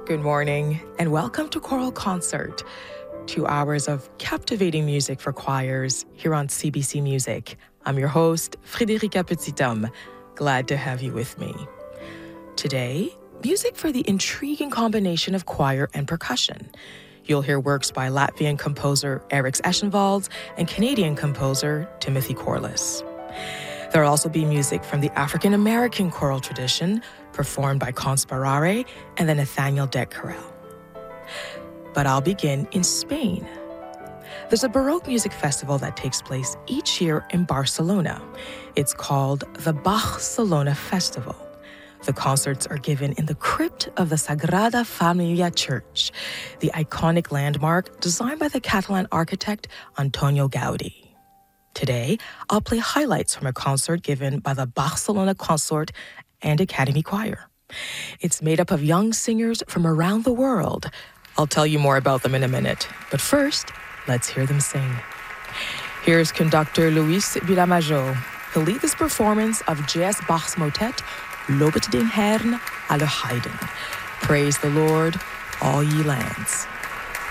Good morning, and welcome to Choral Concert, 2 hours of captivating music for choirs here on CBC Music. I'm your host, Frédérica Petithomme. Glad to have you with me. Today, music for the intriguing combination of choir and percussion. You'll hear works by Latvian composer Eriks Eschenvalds and Canadian composer Timothy Corliss. There'll also be music from the African-American choral tradition, performed by Consparare and the Nathaniel Dett Chorale. But I'll begin in Spain. There's a Baroque music festival that takes place each year in Barcelona. It's called the Barcelona Festival. The concerts are given in the crypt of the Sagrada Familia Church, the iconic landmark designed by the Catalan architect Antonio Gaudí. Today, I'll play highlights from a concert given by the Barcelona Consort and Academy Choir. It's made up of young singers from around the world. I'll tell you more about them in a minute, but first, let's hear them sing. Here's conductor Luis Vilamajor. He'll lead this performance of J.S. Bach's motet, Lobet den Herrn, alle Heiden. Praise the Lord, all ye lands.